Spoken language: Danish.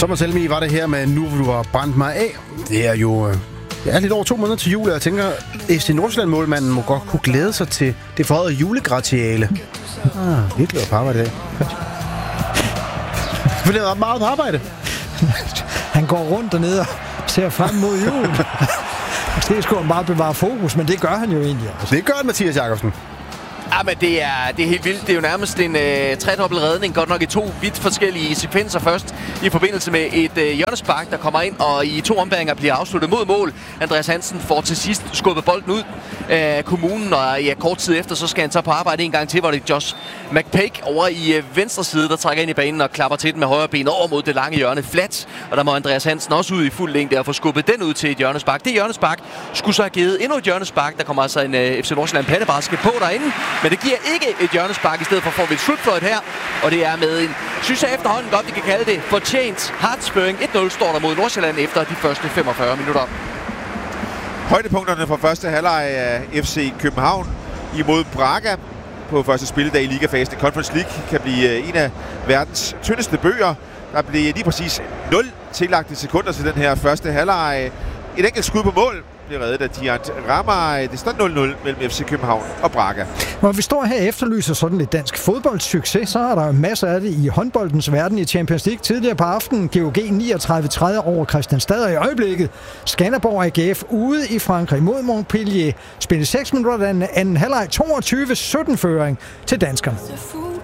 Thomas Helmig var det her med Nu hvor du har brændt mig af. Det er jo lidt over 2 måneder til jul, og jeg tænker, FC Nordsjælland-målmanden må godt kunne glæde sig til det forhøjede julegratiale. Virkelig var på arbejde i dag. For det er meget på arbejde. Han går rundt dernede og ser frem mod jul. Måske skulle han bare bevare fokus, men det gør han jo egentlig også. Det gør Mathias Jakobsen. Ja, men det er helt vildt. Det er jo nærmest en tredobbelt redning. Godt nok i 2 vidt forskellige sekvenser. Først i forbindelse med et hjørnespark, der kommer ind, og i 2 ombæringer bliver afsluttet mod mål. Andreas Hansen får til sidst skubbet bolden ud af kommunen, og kort tid efter, så skal han så på arbejde en gang til, hvor det er Josh McPake over i venstre side, der trækker ind i banen og klapper til den med højre ben over mod det lange hjørne flat. Og der må Andreas Hansen også ud i fuld længde og få skubbet den ud til et hjørnespark. Det hjørnespark skulle så have givet endnu et hjørnespark. Der kommer altså en FC Nordsjælland pandebasket på derinde. Men det giver ikke et hjørnespark. I stedet for får vi et slutfløjt her. Og det er med en, synes jeg efterhånden godt, vi kan kalde det, fortjent hardspørring. 1-0 står der mod Nordsjælland efter de første 45 minutter. Højdepunkterne fra første halvleg af FC København imod Braga på første spilledag i ligafasen i Conference League kan blive en af verdens tyndeste bøger. Der blev lige præcis 0 tillagte sekunder til den her første halvleg. Et enkelt skud på mål bliver reddet af Diant Ramay. Det står 0-0 mellem FC København og Braga. Når vi står her og efterlyser sådan lidt dansk fodboldsucces, så er der masser af det i håndboldens verden i Champions League. Tidligere på aftenen GOG 39-30 over Kristianstad, og i øjeblikket Skanderborg AGF ude i Frankrig mod Montpellier. Spillet 6 minutter af anden halvleg, 22-17 føring til danskerne.